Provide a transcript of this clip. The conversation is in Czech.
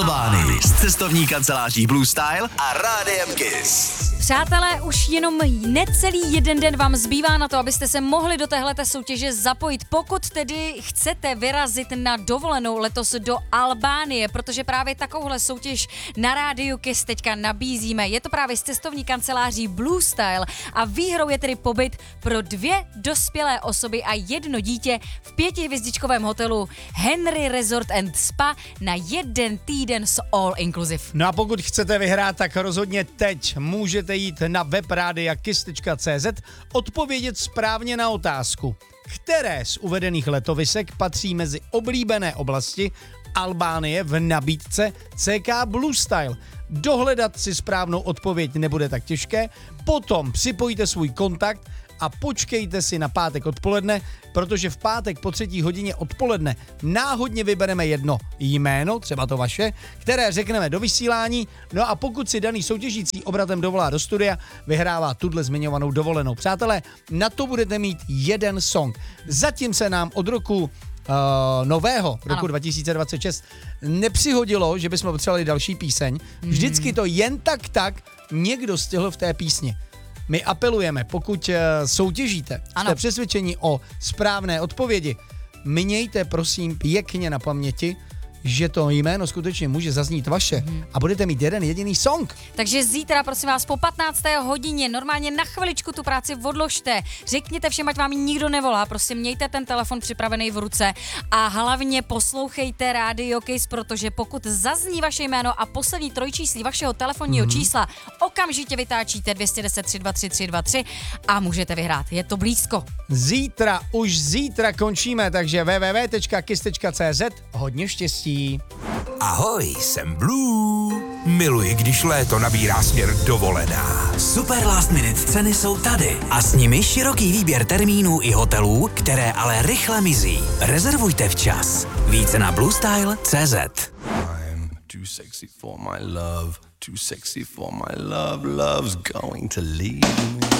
Albánii s cestovní kanceláří Blue Style a Rádiem Kiss. Přátelé, už jenom necelý jeden den vám zbývá na to, abyste se mohli do téhleté soutěže zapojit, pokud tedy chcete vyrazit na dovolenou letos do Albánie, protože právě takovouhle soutěž na Rádiu Kiss teďka nabízíme. Je to právě s cestovní kanceláří Blue Style a výhrou je tedy pobyt pro 2 dospělé osoby a 1 dítě v 5hvězdičkovém hotelu Henry Resort and Spa na 1 týden s all inclusive. No a pokud chcete vyhrát, tak rozhodně teď můžete jít na web radiakis.cz, odpovědět správně na otázku, které z uvedených letovisek patří mezi oblíbené oblasti Albánie v nabídce CK Blue Style. Dohledat si správnou odpověď nebude tak těžké, potom připojíte svůj kontakt a počkejte si na pátek odpoledne, protože v pátek po 3. hodině odpoledne náhodně vybereme jedno jméno, třeba to vaše, které řekneme do vysílání, no a pokud si daný soutěžící obratem dovolá do studia, vyhrává tuhle zmiňovanou dovolenou. Přátelé, na to budete mít 1 song. Zatím se nám od roku nového, roku 2026, nepřihodilo, že bychom potřebovali další píseň. Vždycky to jen tak někdo stihl v té písni. My apelujeme, pokud soutěžíte, jste přesvědčeni o správné odpovědi, mějte prosím pěkně na paměti, že to jméno skutečně může zaznít vaše a budete mít 1 jediný song. Takže zítra, prosím vás, po 15. hodině normálně na chviličku tu práci odložte. Řekněte všem, ať vám nikdo nevolá, prostě mějte ten telefon připravený v ruce a hlavně poslouchejte Rádio Kiss, protože pokud zazní vaše jméno a poslední trojčíslí vašeho telefonního čísla, okamžitě vytáčíte 210 323 323 a můžete vyhrát. Je to blízko. Už zítra končíme, takže www.kiss.cz, hodně štěstí. Ahoj, jsem Blue. Miluji, když léto nabírá směr dovolená. Super last minute ceny jsou tady a s nimi široký výběr termínů i hotelů, které ale rychle mizí. Rezervujte včas. Více na bluestyle.cz. I'm too sexy for my love, too sexy for my love, love's going to leave me.